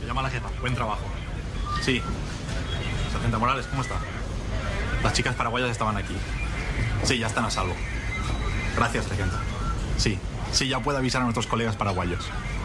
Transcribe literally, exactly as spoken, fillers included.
llama a la jefa. Buen trabajo. Sí. Sargento Morales, ¿cómo está? Las chicas paraguayas estaban aquí. Sí, ya están a salvo. Gracias, sargento. Sí, sí, ya puede avisar a nuestros colegas paraguayos.